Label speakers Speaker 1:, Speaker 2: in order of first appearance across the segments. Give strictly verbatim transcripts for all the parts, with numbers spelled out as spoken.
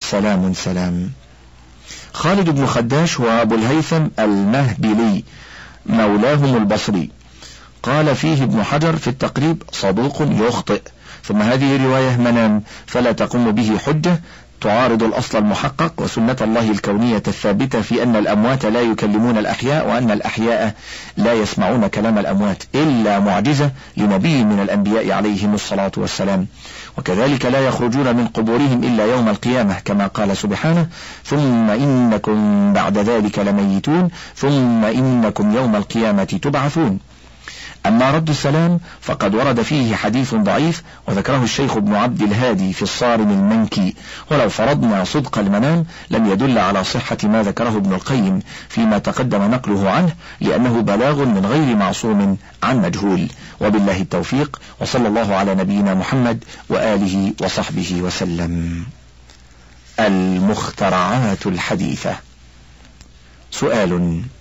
Speaker 1: سلام سلام. خالد بن خداش وأبو الهيثم المهبلي مولاهم البصري قال فيه ابن حجر في التقريب صدوق يخطئ، ثم هذه رواية منام فلا تقوم به حجة تعارض الأصل المحقق وسنة الله الكونية الثابتة في أن الأموات لا يكلمون الأحياء وأن الأحياء لا يسمعون كلام الأموات، إلا معجزة لنبي من الأنبياء عليهم الصلاة والسلام. وكذلك لا يخرجون من قبورهم إلا يوم القيامة كما قال سبحانه ثم إنكم بعد ذلك لميتون ثم إنكم يوم القيامة تبعثون. أما رد السلام فقد ورد فيه حديث ضعيف وذكره الشيخ ابن عبد الهادي في الصارم المنكي، ولو فرضنا صدق المنام لم يدل على صحة ما ذكره ابن القيم فيما تقدم نقله عنه، لأنه بلاغ من غير معصوم عن مجهول. وبالله التوفيق، وصلى الله على نبينا محمد وآله وصحبه وسلم. المخترعات الحديثة. سؤال: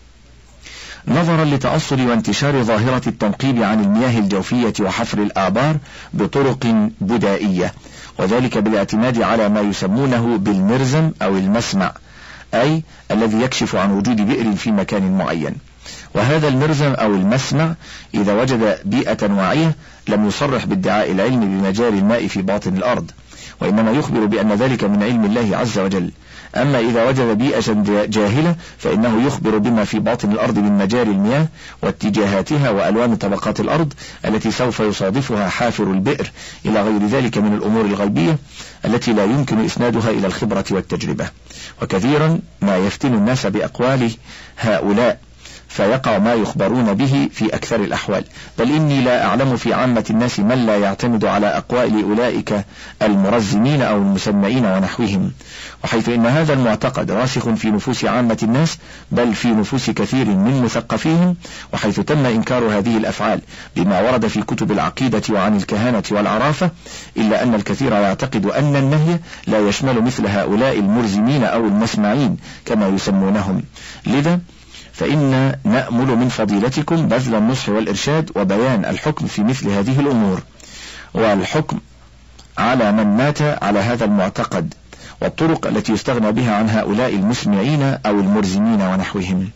Speaker 1: نظرا لتأصل وانتشار ظاهرة التنقيب عن المياه الجوفية وحفر الآبار بطرق بدائية، وذلك بالاعتماد على ما يسمونه بالمرزم أو المسمع، أي الذي يكشف عن وجود بئر في مكان معين، وهذا المرزم أو المسمع إذا وجد بيئة واعية لم يصرح بادعاء العلم بمجاري الماء في باطن الأرض، وإنما يخبر بأن ذلك من علم الله عز وجل. أما إذا وجد بيئة جاهلة فإنه يخبر بما في باطن الأرض من مجاري المياه واتجاهاتها وألوان طبقات الأرض التي سوف يصادفها حافر البئر إلى غير ذلك من الأمور الغيبية التي لا يمكن إسنادها إلى الخبرة والتجربة. وكثيرا ما يفتن الناس بأقوال هؤلاء فيقع ما يخبرون به في أكثر الأحوال، بل إني لا أعلم في عامة الناس من لا يعتمد على أقوال أولئك المرزمين أو المسمعين ونحوهم، وحيث إن هذا المعتقد راسخ في نفوس عامة الناس بل في نفوس كثير من مثقفيهم، وحيث تم إنكار هذه الأفعال بما ورد في كتب العقيدة وعن الكهانة والعرافة، إلا أن الكثير يعتقد أن النهي لا يشمل مثل هؤلاء المرزمين أو المسمعين كما يسمونهم. لذا فإن نأمل من فضيلتكم بذل النصح والإرشاد وبيان الحكم في مثل هذه الأمور، والحكم على من مات على هذا المعتقد، والطرق التي يستغنى بها عن هؤلاء المسمعين أو المرزمين ونحوهم.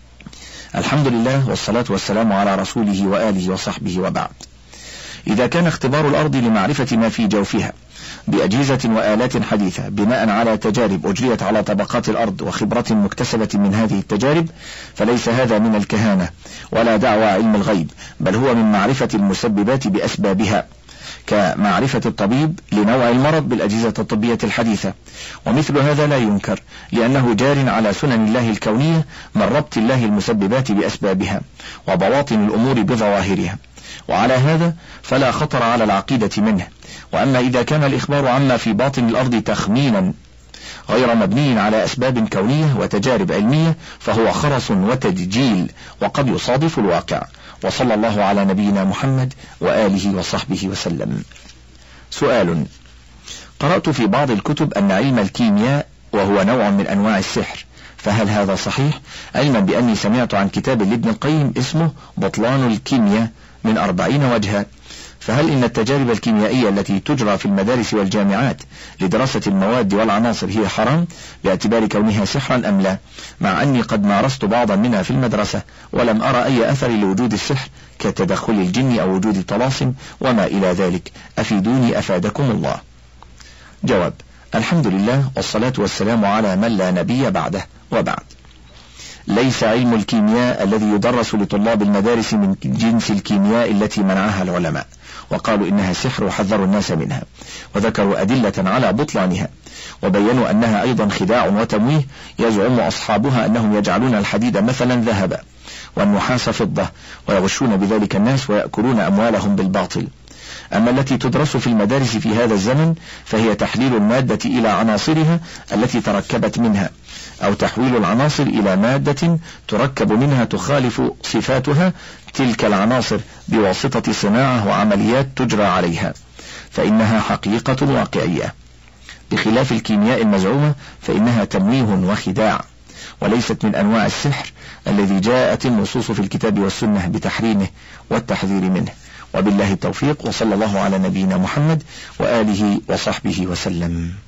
Speaker 1: الحمد لله والصلاة والسلام على رسوله وآله وصحبه، وبعد. إذا كان اختبار الأرض لمعرفة ما في جوفها بأجهزة وآلات حديثة بناء على تجارب أجريت على طبقات الأرض وخبرة مكتسبة من هذه التجارب، فليس هذا من الكهانة ولا دعوى علم الغيب، بل هو من معرفة المسببات بأسبابها، كمعرفة الطبيب لنوع المرض بالأجهزة الطبية الحديثة. ومثل هذا لا ينكر، لأنه جار على سنن الله الكونية من ربط الله المسببات بأسبابها وبواطن الأمور بظواهرها، وعلى هذا فلا خطر على العقيدة منه. وأما إذا كان الإخبار عما في باطن الأرض تخمينا غير مبني على أسباب كونية وتجارب علمية فهو خرص وتدجيل وقد يصادف الواقع. وصلى الله على نبينا محمد وآله وصحبه وسلم. سؤال: قرأت في بعض الكتب أن علم الكيمياء وهو نوع من أنواع السحر، فهل هذا صحيح؟ علما بأني سمعت عن كتاب لابن القيم اسمه بطلان الكيمياء من أربعين وجها، فهل إن التجارب الكيميائية التي تجرى في المدارس والجامعات لدراسة المواد والعناصر هي حرام باعتبار كونها سحرا أم لا؟ مع أني قد مارست بعضا منها في المدرسة ولم أرى أي أثر لوجود السحر كتدخل الجن أو وجود الطلاسم وما إلى ذلك، أفيدوني أفادكم الله. جواب: الحمد لله والصلاة والسلام على من لا نبي بعده، وبعد. ليس علم الكيمياء الذي يدرس لطلاب المدارس من جنس الكيمياء التي منعها العلماء وقالوا إنها سحر وحذروا الناس منها، وذكروا أدلة على بطلانها، وبينوا أنها أيضا خداع وتمويه يزعم أصحابها أنهم يجعلون الحديد مثلا ذهبا والنحاس فضة ويغشون بذلك الناس ويأكلون أموالهم بالباطل. أما التي تدرس في المدارس في هذا الزمن فهي تحليل المادة إلى عناصرها التي تركبت منها، أو تحويل العناصر إلى مادة تركب منها تخالف صفاتها تلك العناصر بواسطة صناعة وعمليات تجرى عليها، فإنها حقيقة واقعية، بخلاف الكيمياء المزعومة فإنها تمويه وخداع، وليست من أنواع السحر الذي جاءت النصوص في الكتاب والسنة بتحريمه والتحذير منه. وبالله التوفيق، وصلى الله على نبينا محمد وآله وصحبه وسلم.